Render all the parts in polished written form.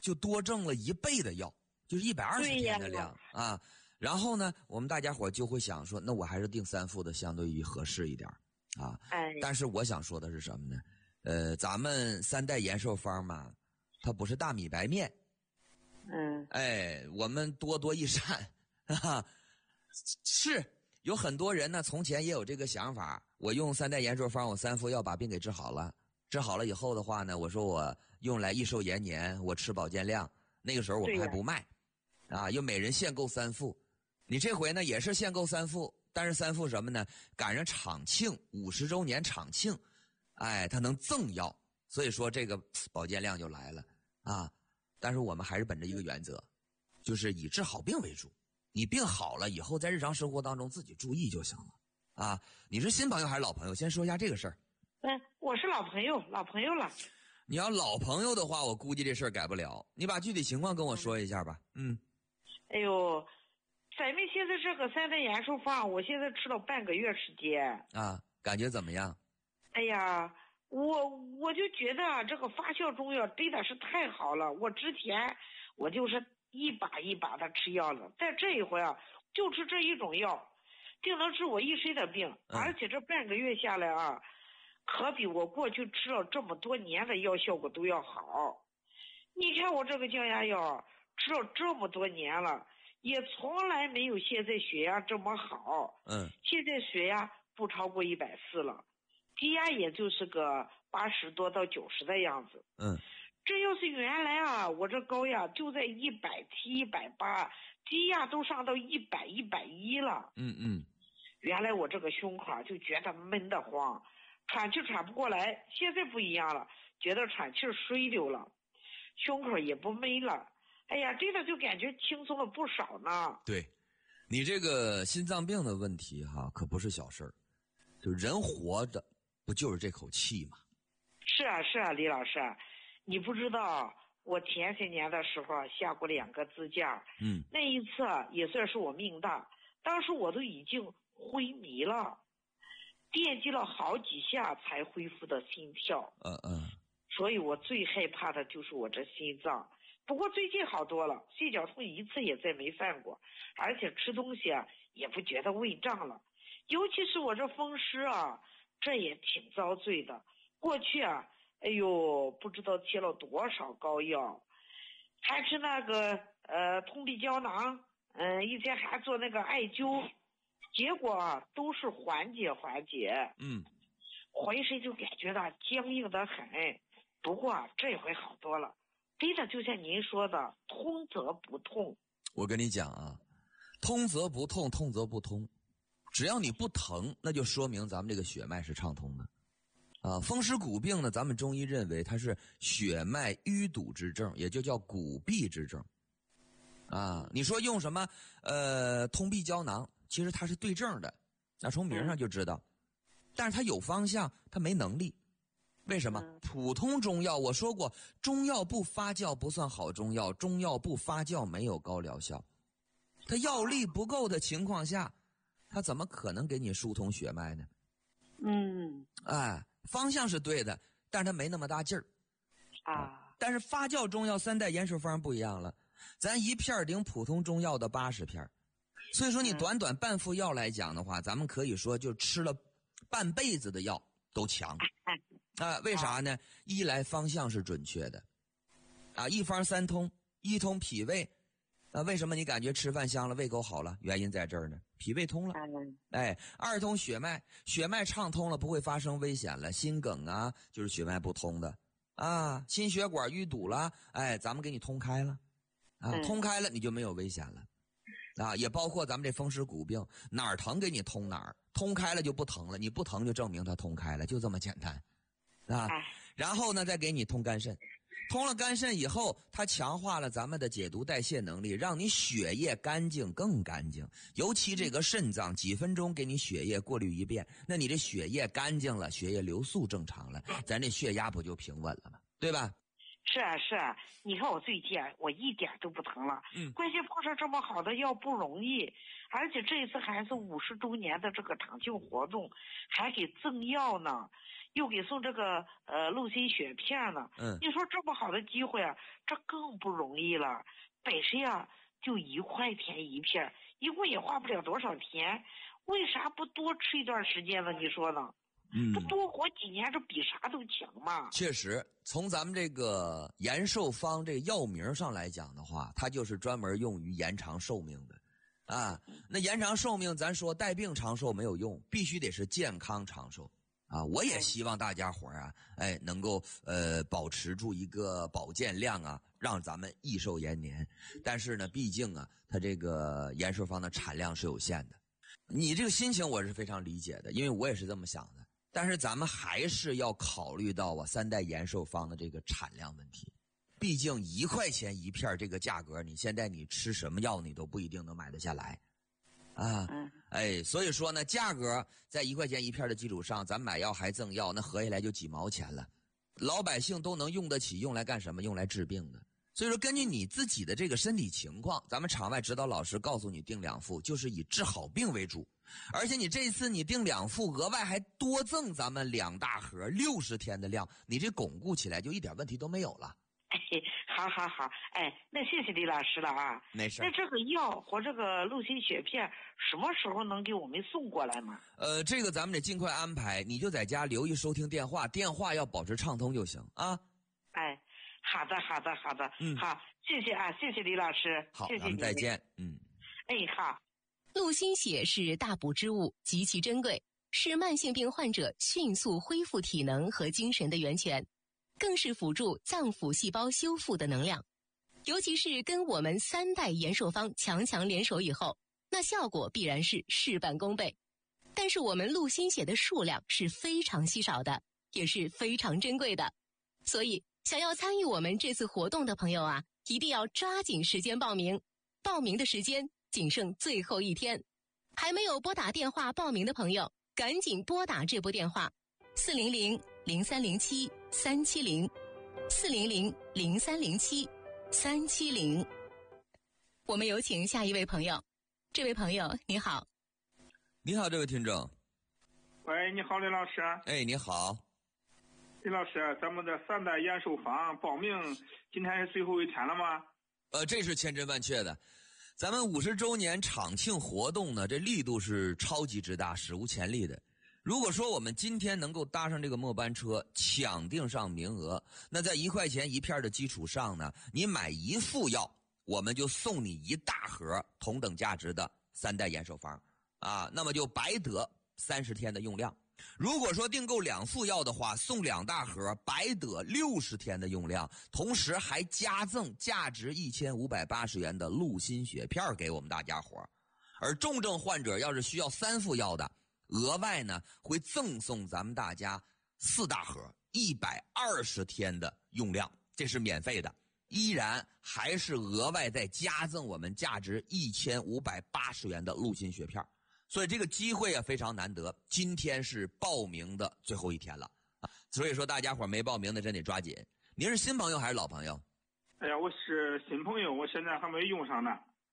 就多挣了1倍的药，就是120天的量啊。然后呢，我们大家伙就会想说，那我还是订3副的相对于合适一点啊。但是我想说的是什么呢？咱们3代延寿方嘛，它不是大米白面。我们多益善啊。是有很多人呢，从前也有这个想法，我用3代延寿方，我3副药把病给治好了。治好了以后的话呢，我说我用来益寿延年，我吃保健量。那个时候我们还不卖啊，又每人限购3副。你这回呢也是限购3副，但是3副什么呢？赶上厂庆50周年厂庆，它能赠药，所以说这个保健量就来了啊。但是我们还是本着一个原则，就是以治好病为主。你病好了以后，在日常生活当中自己注意就行了啊。你是新朋友还是老朋友？先说一下这个事儿。 我是老朋友了。 你要老朋友的话，我估计这事儿改不了。你把具体情况跟我说一下吧。 哎呦，咱们现在这个3代延寿方，我现在吃了半个月时间啊，感觉怎么样？ 哎呀，我就觉得这个发酵中药真的是太好了。我之前我就是一把一把的吃药了，但这一回啊，就吃这一种药，就能治我一身的病。而且这半个月下来啊，可比我过去吃了这么多年的药效果都要好。你看我这个降压药吃了这么多年了，也从来没有现在血压这么好。现在血压不超过140了，低压也就是个80多到90的样子。这要是原来啊，我这高压就在170、180，低压都上到100、110了。原来我这个胸口就觉得闷得慌，喘气喘不过来。现在不一样了，觉得喘气水溜了，胸口也不闷了。哎呀，真的就感觉轻松了不少呢。 对，你这个心脏病的问题可不是小事儿。就人活着不就是这口气吗？ 是啊，李老师，你不知道我前些年的时候下过2个支架。那一次也算是我命大，当时我都已经昏迷了，电击了好几下才恢复的心跳。所以我最害怕的就是我这心脏。不过最近好多了，睡觉痛一次也再没犯过，而且吃东西也不觉得胃胀了。尤其是我这风湿这也挺遭罪的。过去哎呦，不知道贴了多少膏药，还吃那个通臂胶囊，以前还做那个艾灸，结果都是缓解，浑身就感觉到僵硬得很。不过这回好多了，真的就像您说的，通则不痛。 我跟你讲通则不痛，痛则不通。只要你不疼，那就说明咱们这个血脉是畅通的。风湿骨病呢，咱们中医认为它是血脉淤堵之症，也就叫骨闭之症。你说用什么通臂胶囊，其实它是对症的，那从名上就知道。但是它有方向，它没能力。为什么？普通中药我说过，中药不发酵不算好中药，中药不发酵没有高疗效。它药力不够的情况下，它怎么可能给你疏通血脉呢？方向是对的，但是它没那么大劲儿但是发酵中药3代延寿方不一样了，咱一片顶普通中药的80片，所以说你短短半副药来讲的话，咱们可以说就吃了半辈子的药都强为啥呢？一来方向是准确的一方3通，一通脾胃为什么你感觉吃饭香了，胃口好了？原因在这儿呢，脾胃通了。2通血脉，血脉畅通了，不会发生危险了。心梗就是血脉不通的心血管淤堵了，咱们给你通开了通开了你就没有危险了也包括咱们这风湿骨病，哪儿疼给你通哪儿，通开了就不疼了，你不疼就证明它通开了，就这么简单然后呢再给你通肝肾。通了肝肾以后，它强化了咱们的解毒代谢能力，让你血液干净更干净。尤其这个肾脏几分钟给你血液过滤一遍，那你这血液干净了，血液流速正常了，咱这血压不就平稳了吗？对吧？ 是啊，你看我最近我一点都不疼了。关键碰上这么好的药不容易，而且这一次还是50周年的这个厂庆活动，还给赠药呢。 又给送这个陆心血片呢。你说这么好的机会啊，这更不容易了。本身啊就1块钱一片，一共也花不了多少钱，为啥不多吃一段时间呢？你说呢？这多活几年，这比啥都强嘛。 确实，从咱们这个延寿方这个药名上来讲的话，它就是专门用于延长寿命的。啊，那延长寿命，咱说带病长寿没有用，必须得是健康长寿啊！我也希望大家伙啊，能够保持住一个保健量啊，让咱们益寿延年。但是呢，毕竟啊，它这个延寿方的产量是有限的。你这个心情我是非常理解的，因为我也是这么想的。但是咱们还是要考虑到3代延寿方的这个产量问题。毕竟1块钱一片这个价格，你现在你吃什么药你都不一定能买得下来，啊，所以说呢，价格在1块钱一片的基础上，咱买药还赠药，那合下来就几毛钱了，老百姓都能用得起，用来干什么？用来治病的。所以说，根据你自己的这个身体情况，咱们场外指导老师告诉你订2副，就是以治好病为主。而且你这次你订2副，额外还多赠咱们2大盒60天的量，你这巩固起来就一点问题都没有了。 好，那谢谢李老师了啊。 没事。 那这个药和这个陆心血片什么时候能给我们送过来吗？ 这个咱们得尽快安排，你就在家留意收听电话，电话要保持畅通就行啊。 好的。好，谢谢啊，谢谢李老师。 好， 谢谢咱们再见。 好。 陆心血是大补之物，极其珍贵，是慢性病患者迅速恢复体能和精神的源泉，更是辅助脏腑细胞修复的能量。尤其是跟我们3代延寿方强联手以后，那效果必然是事半功倍。但是我们陆心血的数量是非常稀少的，也是非常珍贵的，所以想要参与我们这次活动的朋友啊，一定要抓紧时间报名。报名的时间仅剩最后1天，还没有拨打电话报名的朋友，赶紧拨打这部电话400-0307-370，400-0307-370。我们有请下一位朋友。这位朋友你好。 你好，这位听众。 喂，你好，李老师。 你好。 李老师，咱们的3代延寿方报名今天是最后1天了吗？ 这是千真万确的。咱们50周年场庆活动呢，这力度是超级之大，史无前例的。如果说我们今天能够搭上这个末班车，抢定上名额，那在1块钱一片的基础上呢，你买1副药，我们就送你1大盒同等价值的3代延寿方啊，那么就白得30天的用量。如果说订购2副药的话，送2大盒，白得60天的用量，同时还加赠价值1580元的陆心血片给我们大家伙。而重症患者要是需要3副药的，额外呢会赠送咱们大家4大盒，120天的用量，这是免费的，依然还是额外再加赠我们价值1580元的陆心血片。所以这个机会啊非常难得，今天是报名的最后1天了啊！所以说大家伙没报名的真得抓紧。您是新朋友还是老朋友？ 我是新朋友，我现在还没用上呢。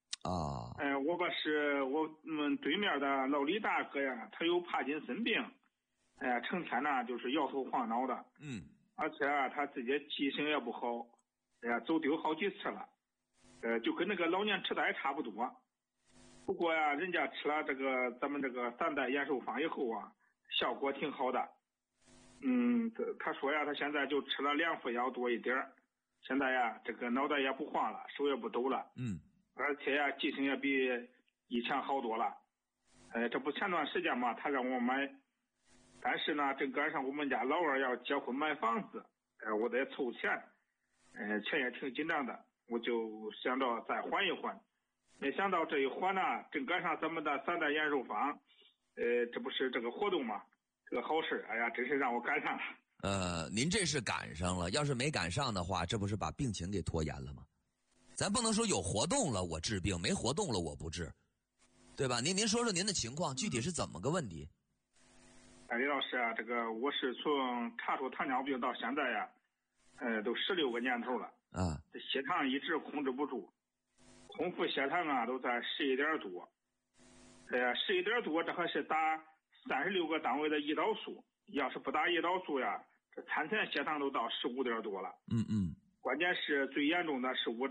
我们对面的老李大哥呀，他有帕金森病，成天呢就是摇头晃脑的，而且他自己记性也不好，走丢好几次了，就跟那个老年痴呆差不多。不过呀，人家吃了咱们这个3代延寿方以后啊，效果挺好的。他说呀，他现在就吃了2副药多一点，现在呀，这个脑袋也不晃了，手也不抖了。而且呀，记性也比以前好多了。这不前段时间嘛，他让我买，但是呢，正赶上我们家老二要结婚买房子，我得凑钱，钱也挺紧张的，我就想着再缓一缓。没想到这一缓呢，正赶上咱们的3代延寿方，这不是这个活动嘛，这个好事，哎呀，真是让我赶上了。 您这是赶上了，要是没赶上的话，这不是把病情给拖延了吗？咱不能说有活动了我治病，没活动了我不治，对吧？您说说您的情况，具体是怎么个问题？ 李老师啊，我是从查出糖尿病到现在呀，都16个年头了啊，这血糖一直控制不住。空腹血糖啊都在11点多，11点多，这还是打36个单位的胰岛素， 要是不打胰岛素呀，这餐前血糖都到15点多了。 关键是最严重的是